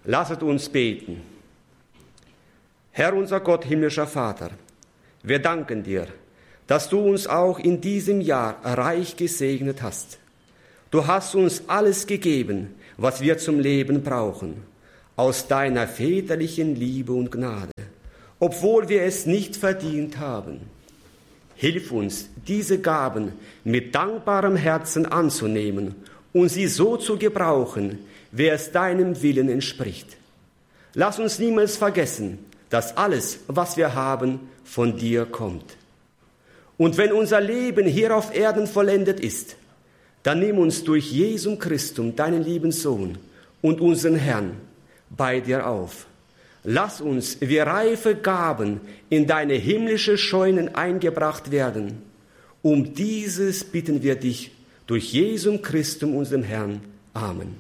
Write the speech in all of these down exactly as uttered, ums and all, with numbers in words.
Lasset uns beten. Herr unser Gott, himmlischer Vater, wir danken dir, dass du uns auch in diesem Jahr reich gesegnet hast. Du hast uns alles gegeben, was wir zum Leben brauchen, aus deiner väterlichen Liebe und Gnade, obwohl wir es nicht verdient haben. Hilf uns, diese Gaben mit dankbarem Herzen anzunehmen und sie so zu gebrauchen, wie es deinem Willen entspricht. Lass uns niemals vergessen, dass alles, was wir haben, von dir kommt. Und wenn unser Leben hier auf Erden vollendet ist, dann nimm uns durch Jesum Christum, deinen lieben Sohn und unseren Herrn, bei dir auf. Lass uns wie reife Gaben in deine himmlische Scheunen eingebracht werden. Um dieses bitten wir dich durch Jesum Christum, unseren Herrn. Amen.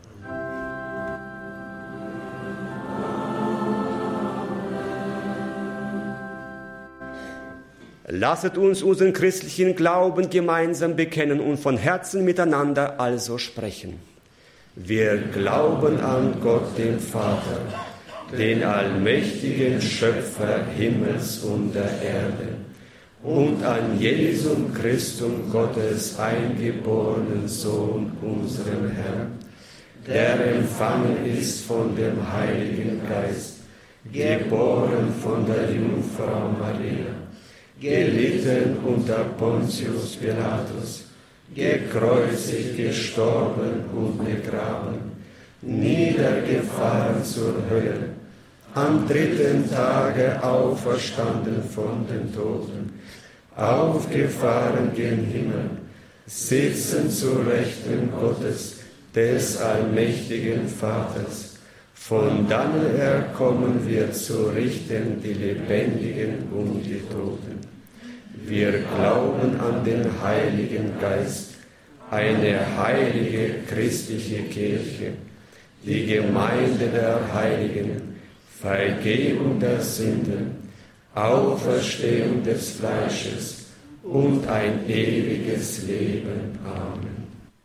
Lasset uns unseren christlichen Glauben gemeinsam bekennen und von Herzen miteinander also sprechen. Wir glauben an Gott, den Vater, den allmächtigen Schöpfer Himmels und der Erde, und an Jesum Christum, Gottes eingeborenen Sohn, unseren Herrn, der empfangen ist von dem Heiligen Geist, geboren von der Jungfrau Maria, gelitten unter Pontius Pilatus, gekreuzigt, gestorben und begraben, niedergefahren zur Hölle, am dritten Tage auferstanden von den Toten, aufgefahren gen Himmel, sitzen zu Rechten Gottes, des allmächtigen Vaters. Von dannen her kommen wir zu richten die Lebendigen und die Toten. Wir glauben an den Heiligen Geist, eine heilige christliche Kirche, die Gemeinde der Heiligen, Vergebung der Sünden, Auferstehung des Fleisches und ein ewiges Leben. Amen.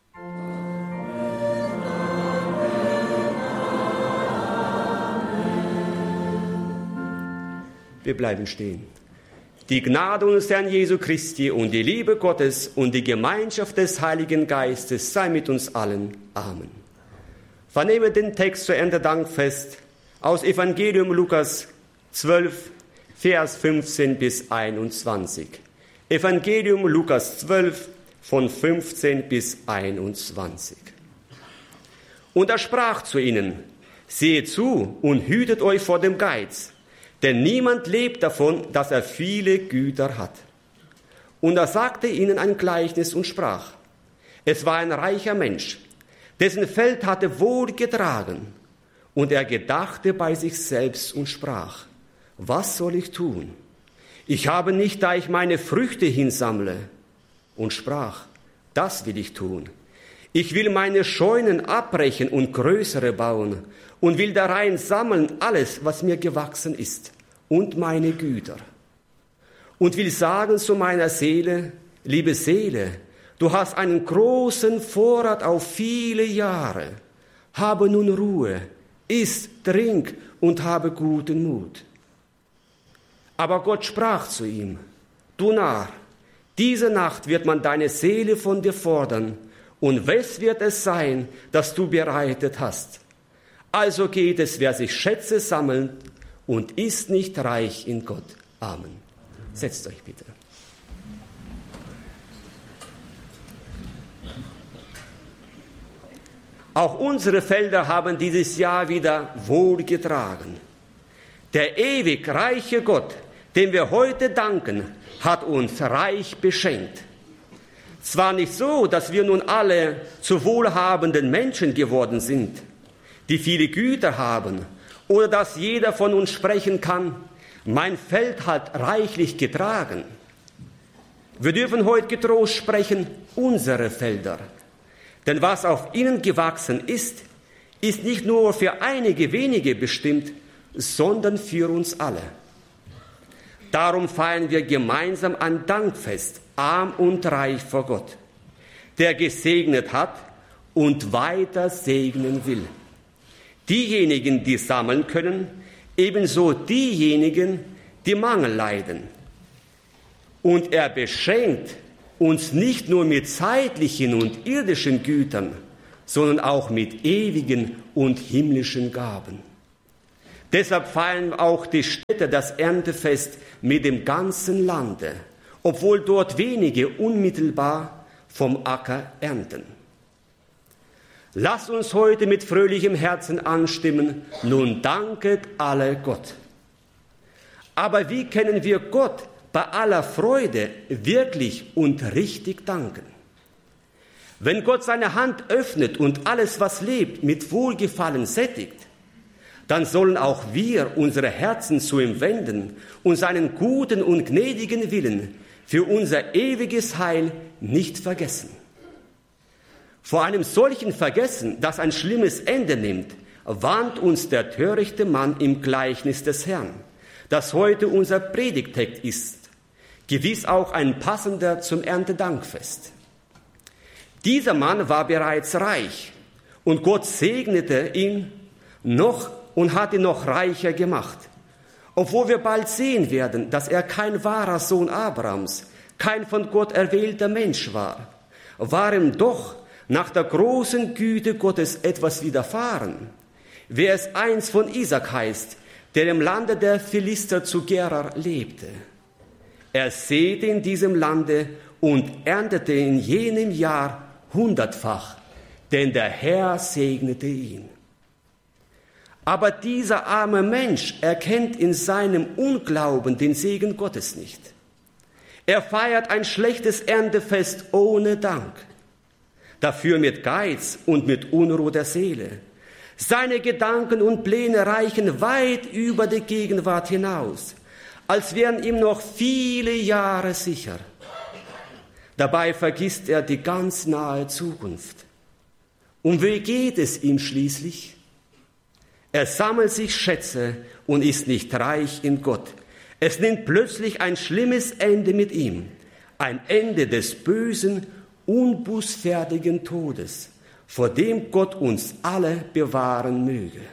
Wir bleiben stehen. Die Gnade unseres Herrn Jesu Christi und die Liebe Gottes und die Gemeinschaft des Heiligen Geistes sei mit uns allen. Amen. Vernehme den Text zu Erntedankfest aus Evangelium Lukas zwölf, Vers fünfzehn bis einundzwanzig. Evangelium Lukas zwölf, von fünfzehn bis einundzwanzig. Und er sprach zu ihnen: Seht zu und hütet euch vor dem Geiz, denn niemand lebt davon, dass er viele Güter hat. Und er sagte ihnen ein Gleichnis und sprach: Es war ein reicher Mensch, dessen Feld hatte wohl getragen. Und er gedachte bei sich selbst und sprach: Was soll ich tun? Ich habe nicht, da ich meine Früchte hinsammle. Und sprach: Das will ich tun. Ich will meine Scheunen abbrechen und größere bauen und will darein sammeln alles, was mir gewachsen ist, und meine Güter. Und will sagen zu meiner Seele: Liebe Seele, du hast einen großen Vorrat auf viele Jahre. Habe nun Ruhe, iss, trink und habe guten Mut. Aber Gott sprach zu ihm: Du Narr, diese Nacht wird man deine Seele von dir fordern, und wes wird es sein, das du bereitet hast? Also geht es, wer sich Schätze sammelt und ist nicht reich in Gott. Amen. Setzt euch bitte. Auch unsere Felder haben dieses Jahr wieder wohl getragen. Der ewig reiche Gott, dem wir heute danken, hat uns reich beschenkt. Zwar nicht so, dass wir nun alle zu wohlhabenden Menschen geworden sind, die viele Güter haben, oder dass jeder von uns sprechen kann: Mein Feld hat reichlich getragen. Wir dürfen heute getrost sprechen: Unsere Felder. Denn was auf ihnen gewachsen ist, ist nicht nur für einige wenige bestimmt, sondern für uns alle. Darum feiern wir gemeinsam ein Dankfest, arm und reich vor Gott, der gesegnet hat und weiter segnen will. diejenigen, die sammeln können, ebenso diejenigen, die Mangel leiden. Und er beschenkt uns nicht nur mit zeitlichen und irdischen Gütern, sondern auch mit ewigen und himmlischen Gaben. Deshalb feiern auch die Städte das Erntefest mit dem ganzen Lande, obwohl dort wenige unmittelbar vom Acker ernten. Lasst uns heute mit fröhlichem Herzen anstimmen, nun danket alle Gott. Aber wie können wir Gott bei aller Freude wirklich und richtig danken? Wenn Gott seine Hand öffnet und alles, was lebt, mit Wohlgefallen sättigt, dann sollen auch wir unsere Herzen zu ihm wenden und seinen guten und gnädigen Willen für unser ewiges Heil nicht vergessen. Vor einem solchen Vergessen, das ein schlimmes Ende nimmt, warnt uns der törichte Mann im Gleichnis des Herrn, das heute unser Predigttext ist, gewiss auch ein passender zum Erntedankfest. Dieser Mann war bereits reich und Gott segnete ihn noch und hat ihn noch reicher gemacht. Obwohl wir bald sehen werden, dass er kein wahrer Sohn Abrahams, kein von Gott erwählter Mensch war, war ihm doch nach der großen Güte Gottes etwas widerfahren, wie es einst von Isaak heißt, der im Lande der Philister zu Gerar lebte. Er säte in diesem Lande und erntete in jenem Jahr hundertfach, denn der Herr segnete ihn. Aber dieser arme Mensch erkennt in seinem Unglauben den Segen Gottes nicht. Er feiert ein schlechtes Erntefest ohne Dank, dafür mit Geiz und mit Unruhe der Seele. Seine Gedanken und Pläne reichen weit über die Gegenwart hinaus, als wären ihm noch viele Jahre sicher. Dabei vergisst er die ganz nahe Zukunft. Und wie geht es ihm schließlich? Er sammelt sich Schätze und ist nicht reich in Gott. Es nimmt plötzlich ein schlimmes Ende mit ihm, ein Ende des bösen, unbußfertigen Todes, vor dem Gott uns alle bewahren möge.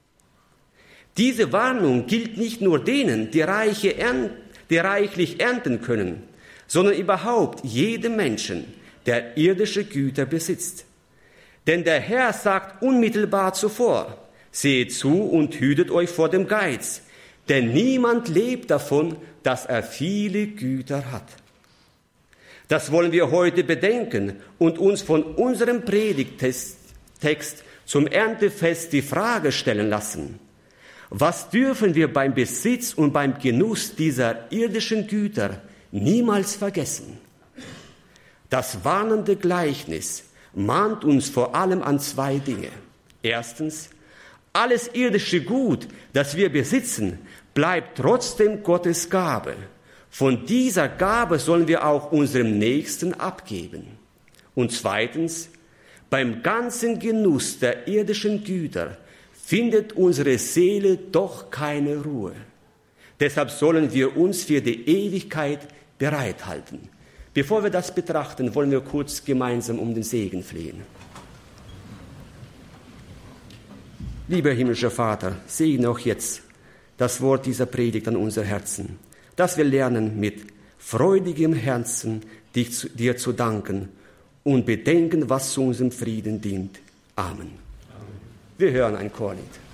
Diese Warnung gilt nicht nur denen, die, reiche ernten, die reichlich ernten können, sondern überhaupt jedem Menschen, der irdische Güter besitzt. Denn der Herr sagt unmittelbar zuvor: Seht zu und hütet euch vor dem Geiz, denn niemand lebt davon, dass er viele Güter hat. Das wollen wir heute bedenken und uns von unserem Predigttext zum Erntefest die Frage stellen lassen: Was dürfen wir beim Besitz und beim Genuss dieser irdischen Güter niemals vergessen? Das warnende Gleichnis mahnt uns vor allem an zwei Dinge. Erstens: Alles irdische Gut, das wir besitzen, bleibt trotzdem Gottes Gabe. Von dieser Gabe sollen wir auch unserem Nächsten abgeben. Und zweitens: Beim ganzen Genuss der irdischen Güter findet unsere Seele doch keine Ruhe. Deshalb sollen wir uns für die Ewigkeit bereithalten. Bevor wir das betrachten, wollen wir kurz gemeinsam um den Segen flehen. Lieber himmlischer Vater, segne auch jetzt das Wort dieser Predigt an unser Herzen, dass wir lernen, mit freudigem Herzen dich zu, dir zu danken und bedenken, was zu unserem Frieden dient. Amen. Amen. Wir hören ein Chorlied.